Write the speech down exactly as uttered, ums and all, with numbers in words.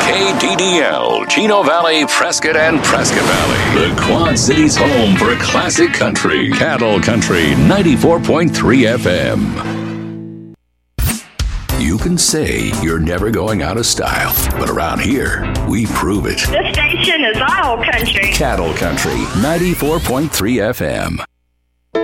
K D D L, Chino Valley, Prescott, and Prescott Valley. The Quad Cities' home for classic country. Cattle Country ninety-four point three F M. You can say you're never going out of style, but around here, we prove it. This station is all country. Cattle Country ninety-four point three F M.